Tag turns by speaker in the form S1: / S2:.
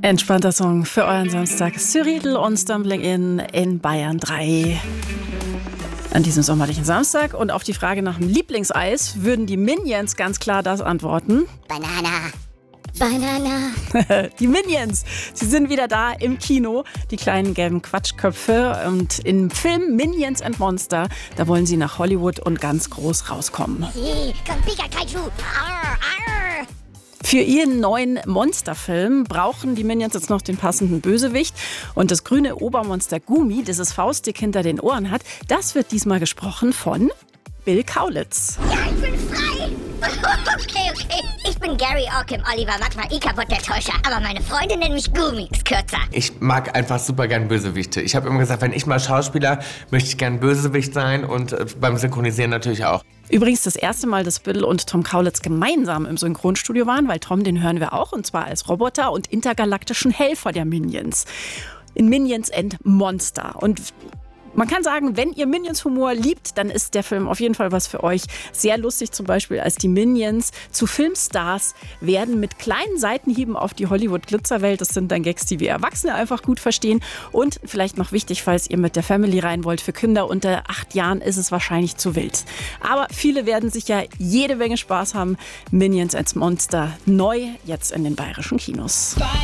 S1: Entspannter Song für euren Samstag. Cyril und Stumbling in Bayern 3. An diesem sommerlichen Samstag. Und auf die Frage nach dem Lieblingseis würden die Minions ganz klar das antworten.
S2: Banana. Banana.
S1: Die Minions, sie sind wieder da im Kino, die kleinen gelben Quatschköpfe. Und im Film Minions and Monster, da wollen sie nach Hollywood und ganz groß rauskommen.
S2: Hey, komm, Pika Kaiju. Arr, arr.
S1: Für ihren neuen Monsterfilm brauchen die Minions jetzt noch den passenden Bösewicht. Und das grüne Obermonster Gumi, das es faustdick hinter den Ohren hat, das wird diesmal gesprochen von Bill Kaulitz.
S2: Ja, ich bin frei. Okay. Ich bin Gary Orkim, Oliver Magma, Ikabot der Täuscher. Aber meine Freunde nennen mich Gumi, ist kürzer.
S3: Ich mag einfach super gern Bösewichte. Ich habe immer gesagt, wenn ich mal Schauspieler, möchte ich gern Bösewicht sein und beim Synchronisieren natürlich auch.
S1: Übrigens das erste Mal, dass Bill und Tom Kaulitz gemeinsam im Synchronstudio waren, weil Tom, den hören wir auch, und zwar als Roboter und intergalaktischen Helfer der Minions. In Minions and Monster. Und man kann sagen, wenn ihr Minions-Humor liebt, dann ist der Film auf jeden Fall was für euch. Sehr lustig zum Beispiel, als die Minions zu Filmstars werden mit kleinen Seitenhieben auf die Hollywood-Glitzerwelt. Das sind dann Gags, die wir Erwachsene einfach gut verstehen. Und vielleicht noch wichtig, falls ihr mit der Family rein wollt, für Kinder unter 8 Jahren ist es wahrscheinlich zu wild. Aber viele werden sicher jede Menge Spaß haben. Minions als Monster neu jetzt in den bayerischen Kinos.